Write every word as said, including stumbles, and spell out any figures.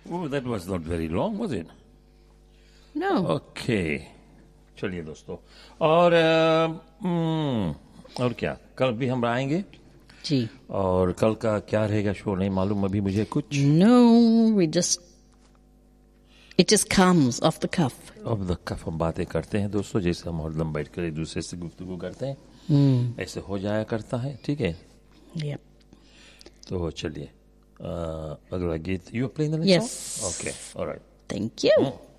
Oh, that was not very long, was it? No. Okay. चलिए दोस्तों, और अ, हम्म, और क्या, कल भी हम आएंगे जी. और कल का क्या रहेगा शो नहीं मालूम अभी मुझे कुछ. No, we just it just comes off the cuff. Of the कफ हम बातें करते हैं दोस्तों, जैसे हम हरदम बैठ कर एक दूसरे से गुफ्तगू करते हैं. Hmm. ऐसे हो जाया करता है. ठीक है, Yep. तो चलिए अ, अगला गीत. You are playing the Yes. Next song. Okay, alright. Thank you.